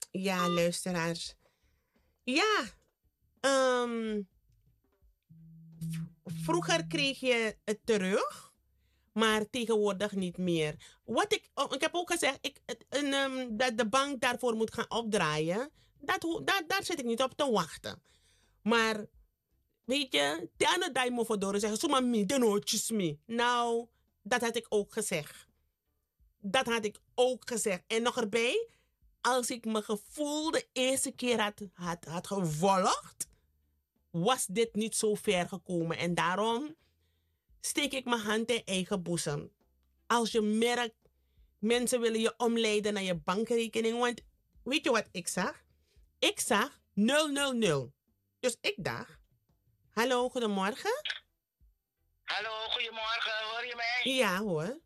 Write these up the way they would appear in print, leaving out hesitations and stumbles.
Ja, luisteraars. Ja, ehm, vroeger kreeg je het terug, maar tegenwoordig niet meer. Ik heb ook gezegd, dat de bank daarvoor moet gaan opdraaien. Daar zit ik niet op te wachten. Maar weet je, de andere dag moet voor door zeggen, zomaar me, de nootjes me. Nou, dat had ik ook gezegd. Dat had ik ook gezegd. En nog erbij, als ik mijn gevoel de eerste keer had gevolgd, was dit niet zo ver gekomen. En daarom steek ik mijn hand in eigen boezem. Als je merkt, mensen willen je omleiden naar je bankrekening. Want weet je wat ik zag? Ik zag 000. Dus ik dacht, hallo, goedemorgen. Hallo, goedemorgen, hoor je mij? Ja hoor.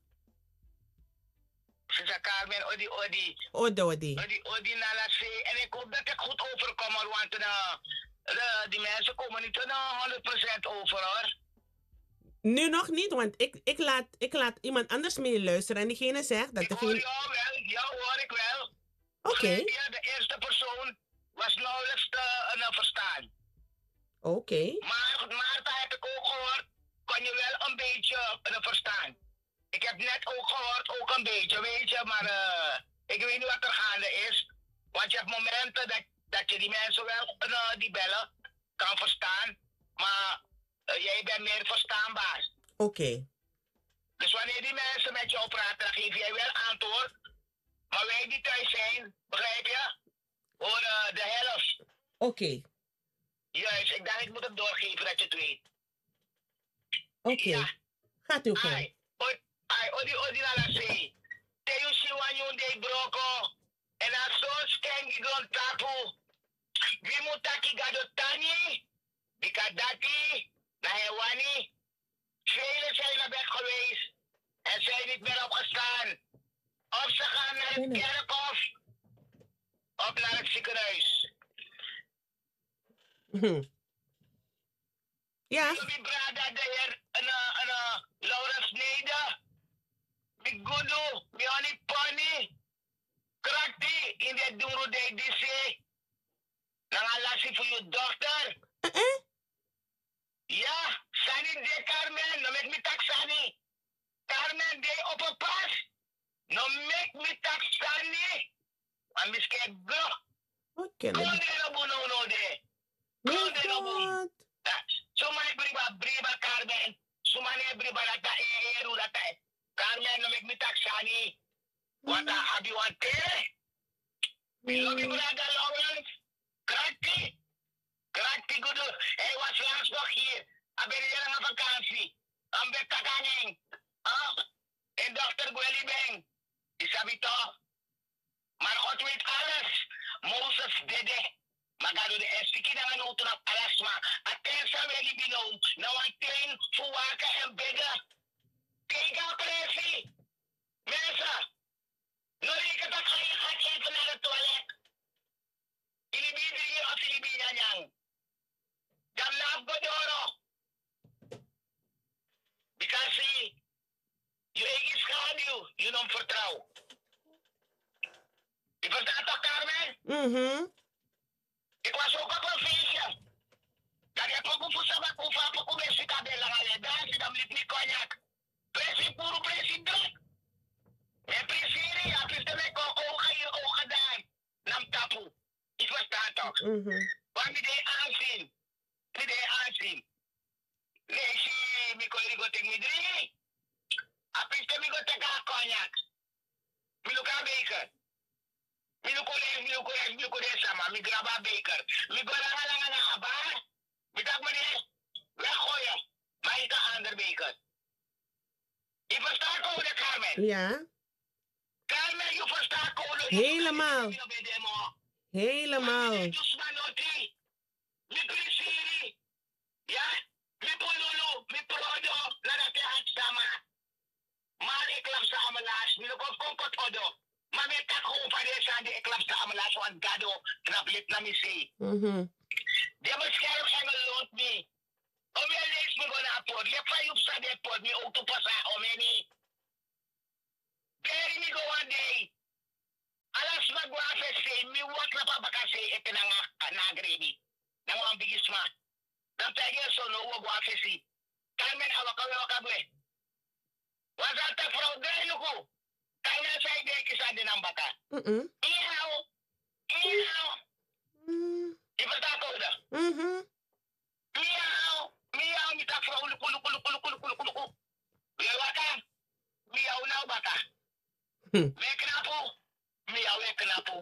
Ze Carmen, Odi Odi. Odi. Odi Nala C. En ik hoop dat ik goed overkom, hoor, want die mensen komen niet 100% over, hoor. Nu nog niet, want ik laat iemand anders mee luisteren en diegene zegt dat ik hoor jou wel, jou hoor ik wel. Oké. De eerste persoon was nauwelijks te verstaan. Oké. Maar daar heb ik ook gehoord, kan je wel een beetje verstaan. Ik heb net ook gehoord, ook een beetje, weet je, maar ik weet niet wat er gaande is. Want je hebt momenten dat je die mensen wel, die bellen, kan verstaan. Maar jij bent meer verstaanbaar. Oké. Dus wanneer die mensen met jou praten, dan geef jij wel antwoord. Maar wij die thuis zijn, begrijp je? Horen de helft. Oké. Juist, ik dacht ik moet het doorgeven dat je het weet. Oké. Ja. Gaat u gaan. Odi na la sei. Te you si wanyu de broko. En a so stengi gon tapu. Vi mutaki gado tani. Bikadati. Na hewani. Velen zijn naar bed geweest. En zijn niet meer opgestaan. Of ze gaan naar het kerkhof. Of naar het ziekenhuis. Ja. Jullie brada de heer Laurens Neder. Migudu, Mioni Pony, Krakti, in de Duro de DC. Nangalasi voor je dochter. Ja, Sani de Carmen, no make me tak Sani. Carmen de op een pas. No make me tak Sani. Maar misschien go. Oké. Go de no bono no de. Go de no bono. Sumane briba Carmen. Sumane briba data eru data. Carmen no make me tak Sani. What have you want there? Lobby brother Lawrence. Krakti. Krakti good. Hij was laatst nog hier. Ik ben hier aan vakantie. Aan de kakaning. En dokter Gweli Beng. Isabi toch? Maar God weet alles. Moses dede. Magado de estiki na ano to na alles ma. Atensa weli binom. Na one train fuwaka en bega. Tega presi. Mensen. No, ik heb dat gaat even naar de toilet. Ilibidri of Ilibinanyang. Dan laat Bodoro. Because je eigen schaduw, je non vertrouw. Je verstaat toch, Carmen? Ik was ook op een feestje. Dat heb ik ook voor sabak of op een Mexica de lange dansen, dan liep niet cognac. Presi puro presi druk. En presiri, ja, presi me ko ogen hier ogen daar. Nam tapu. Ik versta toch? Want die deed aanzien. Die deed aanzien. Nee, zie, mi kon rigo tek mi drie. Apiste mi go teka cognac. Mi luka beker. Mi luko de sama. Mi graba beker. Mi go langa na aba. Mi tak meneer. Weggooien. Maar ik een ander beker. Je verstaat gewoon de Carmen. Ja. Carmen, je verstaat gewoon. Helemaal. Helemaal. Mi presiri. Ja. Mi pololo. Mi prodo. Lada te hat sama. Maar ik laf sa amalas. Mi lukop kompot odo. Maar mi tak gewoon van deze aan die ik laf sa amalas. Want gado. Traplit na mi si. De bescherm engel loont mi. Om je lees me gewoon aan pot. Lep van je op sa de pot. Mi auto pasa om je niet. Beri mi go one day. Alas ma gua feste, mi wak na pa baka se ete na gredi. Na mo ambigisma. Dan tege so no wo gua feste. Carmen awaka bwe. Wazata fraude nuku. Kaya sa ide kisa din ang baka. Ihaw. Iba ko da. Miyaw kita fraude luku. Lewaka. Miyaw na baka. Meknapo. Miyaw eknapo.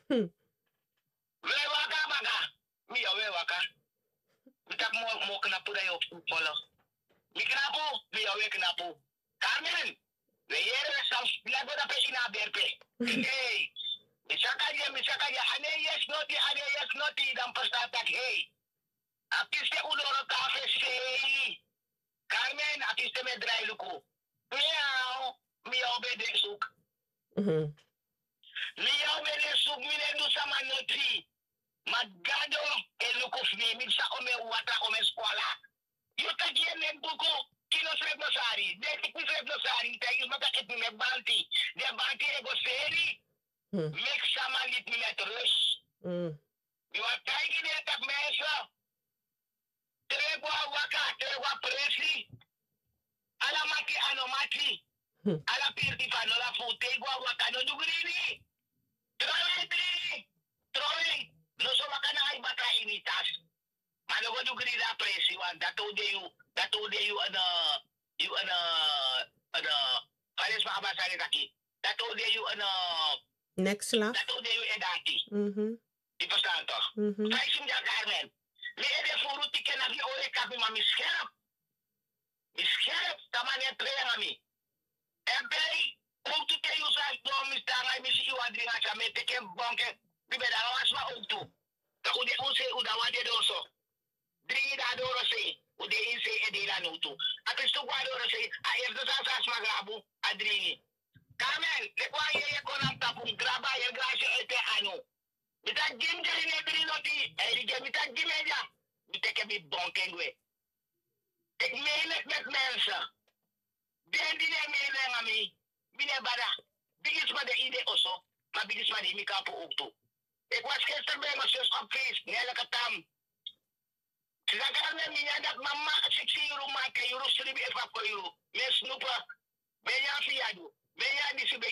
Lewaka baka. Miyaw waka. Mitak mo knapo da yo polo. Miknapo. Miyaw eknapo. Carmen. Weyere sam lago da pe sinaberpe. Hey. Misakaja, ane yes noti, dan pastatak, hey. Artiste udoro kafe sei. Carmen, artiste me drai luku. Miau bede suk. Miau bede suk, mine du sama noti. Magado, e luku fmi, mipsa ome wata ome skola. Yuta giene buku, kino srep no sari. Deki ku srep no sari, tagis maka etni me banti. De banti ego seri. Mek sama lit mi met rus. You are taking it at mesa. Teregwa waka, teregwa presi. Ala maki anomaki. Ala pirti panola fute gwa waka no dugrini. Trolling. No so waka na ay bata imitas. Mano go dugri la presi wan. That told you Paris makabasa ni kaki. That told you next la. Dat told you edati. Di verstaan toch? Vijf jaar Carmen. Nee, de voor die kennen die oren kapi maar mischerp. Mischerp, taman je trainen aan mij. En bij, ook te kijken hoe zij door misdaad, misschien je wat dingen aan mij teken banken. Die bij daar was maar ook toe. Dat hoe de onze hoe dat wat je doet zo. 3 dagen door ze, hoe de inse en die daar nu toe. Het is toch waar door ze. Hij heeft de zaak maar grabu, adrie. Carmen, de kwa je kon aan tapu, graba je graasje uit de anu. Mita gim jari ne biri noti, erige mita gim eja, mita kebi bonkengwe. Ik meen het met mensen. Den die ne meen en ami, bine bada. Bigis maar de idee osso, maar bigis maar die mikapo ook toe. Ik was gisteren bij mijn zus op feest, nelke tam. Ze zeggen aan mij dat mama 60 euro maken, euro stribi even voor euro. Met snoepen, ben je fiadu, ben je niet zo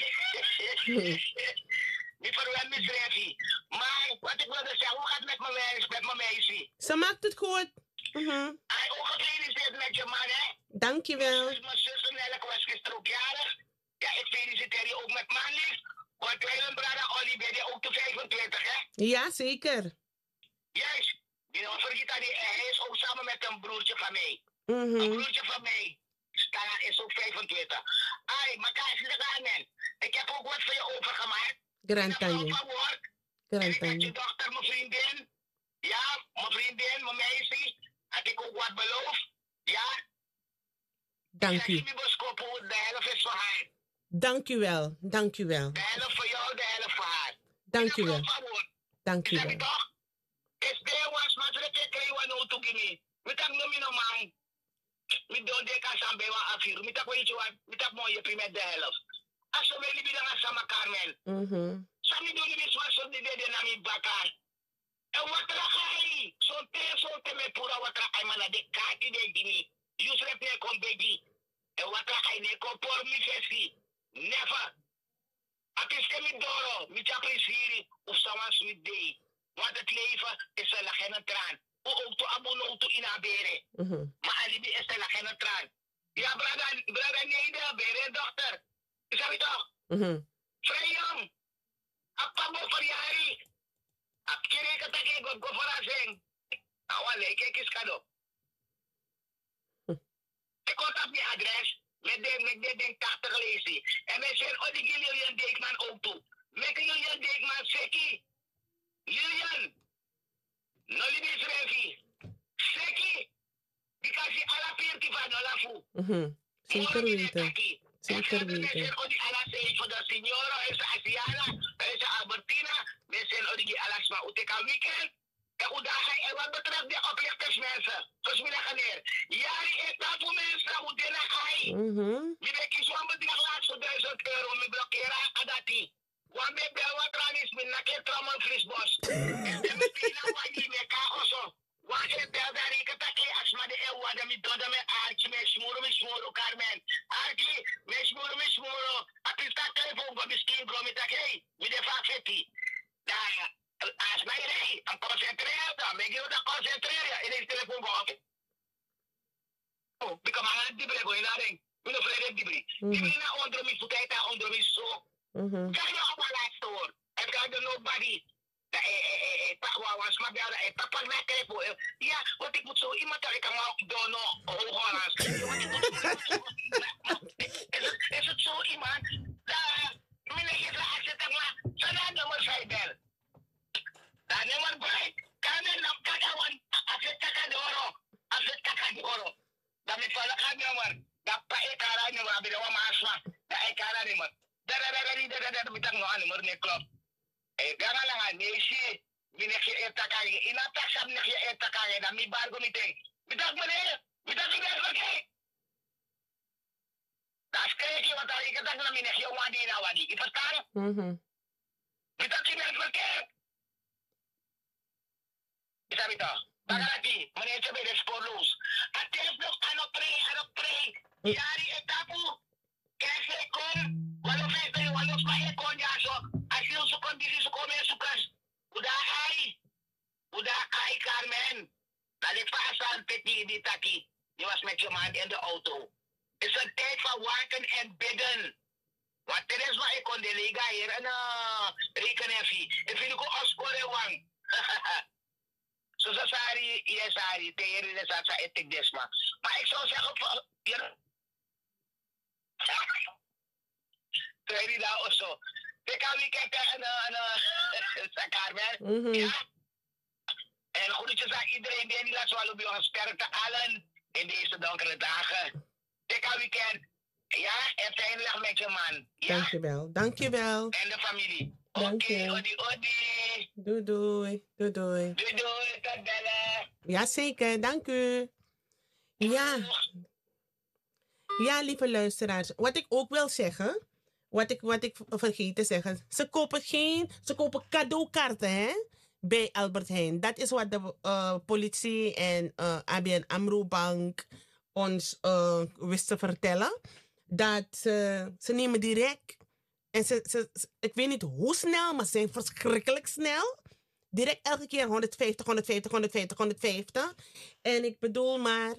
Die verwend misrefi. Maar wat ik wilde zeggen, hoe gaat het met mijn meisje? Ze maakt het goed. Hij ook gefeliciteerd met je man, hè? Dankjewel. Mijn zus Nelleke was gisteren ook jarig. Ja, ik feliciteer je ook met manlief. Want kleine brada Olly ben je ook de 25, hè? Ja, zeker. Juist. Hij is ook samen met een broertje van mij. Een broertje van mij. Stana is ook 25. Ai, maar kijk, Carmen. Ik heb ook wat voor je overgemaakt. Grandtanje. En ik heb je dochter, mijn vriendin. Ja, mijn vriendin, mijn meisje. Had ik ook wat beloofd. Ja. Dank u. De helft is voor haar. Dank u wel. Dank u wel. De helft voor jou, de helft voor haar. Dank u wel. Dank u wel. Is there was much that you can know to give me. We tak no man. We don't take us and be wa afir. We tak we tak mo je primer de helft. Aso we libi na sama Carmen. Sami do ni biswa so di de na mi bakar. E watra kai. So te me pura watra kai mana de kati de gini. You srep ne kon baby. E watra kai ne ko por mi fesi. Never. Akiste mi doro, mi chapri siri, of someone's with day. Want het leven is een lachende traan. Ook to abono to inabere. Maar alibi is een lachende traan. Ja, brada Neder, bere dochter. Is dat toch? Vrij jong. Apamo verjari. Apkere katake go verrassing. Awale, kijk eens kado. Ik contact die adres. Met de ding 80 lezen. En wij zijn al die Lilian Dijkman ook toe. Met Lilian Dijkman, Seki. Lilian. No li dis refi. Seki. Because die alla pirti van no la fu. Zeker weten. Zeker weten. Mensen odi alla say voor de signora, esa Asiana, esa Albertina. Mensen odi alla sma uteka weekend. En hoe daar hij en wat betreft de oplichtersmensen. Zoals we gaan neer. Jari etapu mensen, hoe de naar hij. Je weet kies wat bedrag laatste €1000. Me blokkeren adati. Want me bel wat ranis me ke trauma frisbos. En we pina wadi me ka oso. Wa e beldari ka take asma de e wada mi doda me archi me smuro Carmen. Archi me smuro. Apista telefoon go miskin go mi take. Mi de fa feti. Da asma ire, am concentrera, me giu da concentrera e il telefoon go. Oh, bika mga dibre go inaring. Mino frede dibri. Dibri na ondro mi sutaita ondro mi so. Kaya ako wala store. And kaya nobody. Was maar bellen en papa met telefoon. Ja, wat ik moet zo iemand dat ik aan dono horas. Is het zo iemand? Meneer je laat het maar. Sana nummer 5 bel. Dan nummer 5. Kan er nog kakawan. Afet kakadoro. Afet kakadoro. Dan met van de nummer. Dat pa ik haar nummer. Bij de masma. Dat ik haar nummer. Dat bitang no nummer ne klopt. Gana lang nesi. Binekje etakage. Inatak sa binekje etakage. Na mi bargo meeting. Bitak mo ne. Bitak mo ne. Das kaya ki wat ik tak na binekje wadi na wadi. Ipatkan? Bitak si binekje. Isa bito. Bagalati. Manecho be respolos. Ates no ano pre. Yari etapu. Kese kon. Walo feste walo smahe kon yaso. Asil su kondisi su kome sukas. Udah ai Carmen. Balik pa asal peti di taki. Je was met je man in de auto. Is een tijd van waken en bidden. Wat er is wat ik kon de liga hier en rekenen fee. En vind ik ook afscoren wang. Zo sari, sari, tegen de sasa etik desma. Maar ik zou zeggen hier. Tweede dag of zo. Ik kan niet kijken naar Carmen. Ja. En groetjes aan iedereen die laat zwallen bij ons sterkte allen in deze donkere dagen. Dikke weekend. Ja, en fijne dag met je man. Ja? Dankjewel. En de familie. Oké, odi. Doei. Tot bellen. Jazeker, dank u. Ja, lieve luisteraars. Wat ik ook wil zeggen, wat ik vergeet te zeggen. Ze kopen cadeaukaarten, hè? Bij Albert Heijn. Dat is wat de politie en ABN AMRO Bank ons wisten vertellen. Dat ze nemen direct. En ik weet niet hoe snel, maar ze zijn verschrikkelijk snel. Direct elke keer 150. En ik bedoel maar...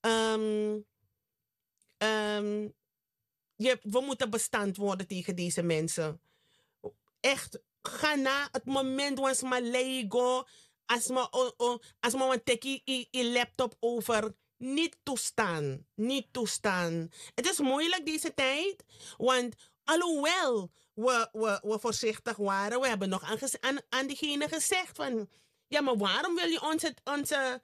we moeten bestand worden tegen deze mensen. Echt, ga na het moment waar ze maar Lego, als we een tekkie je laptop over. Niet toestaan. Het is moeilijk deze tijd, want alhoewel we voorzichtig waren, we hebben nog aan diegene gezegd van, ja, maar waarom wil je onze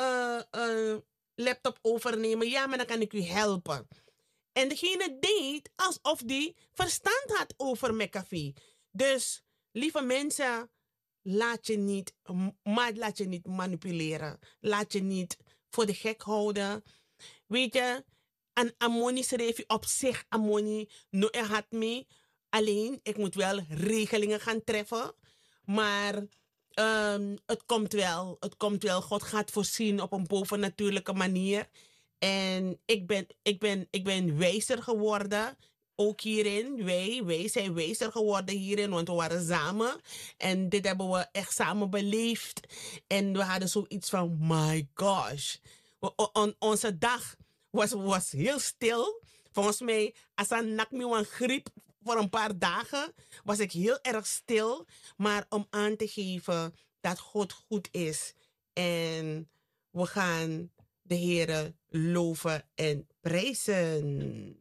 laptop overnemen? Ja, maar dan kan ik u helpen. En degene deed alsof die verstand had over McAfee. Dus, lieve mensen, laat je niet manipuleren. Laat je niet voor de gek houden. Weet je, een ammonie schreef je op zich ammonie. No, er had me. Alleen, ik moet wel regelingen gaan treffen. Maar het komt wel. God gaat voorzien op een bovennatuurlijke manier. En ik ben wijzer geworden. Ook hierin. Wij zijn wijzer geworden hierin. Want we waren samen. En dit hebben we echt samen beleefd. En we hadden zoiets van, my gosh. Onze dag was heel stil. Volgens mij, als een nakme griep voor een paar dagen, was ik heel erg stil. Maar om aan te geven dat God goed is. En we gaan de Heere loven en prijzen.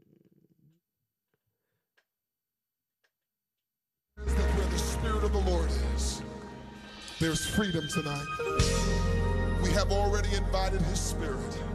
That where the Spirit of the Lord is, there's freedom tonight. We have already invited His Spirit.